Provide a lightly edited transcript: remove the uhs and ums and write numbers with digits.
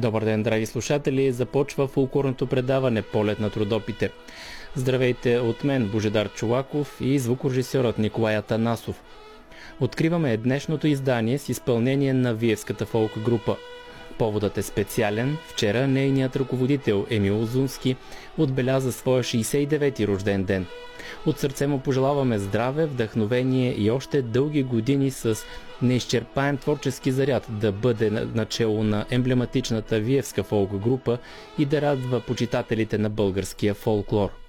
Добър ден, драги слушатели! Започва фолклорното предаване "Полет на трудопите". Здравейте от мен, Божидар Чолаков, и звукорежисьорът Николай Атанасов. Откриваме днешното издание с изпълнение на Виевската фолк група. Поводът е специален. Вчера нейният ръководител Емил Озунски отбеляза своя 69-ти рожден ден. От сърце му пожелаваме здраве, вдъхновение и още дълги години с неизчерпаем творчески заряд да бъде начело на емблематичната Виевска фолк група и да радва почитателите на българския фолклор.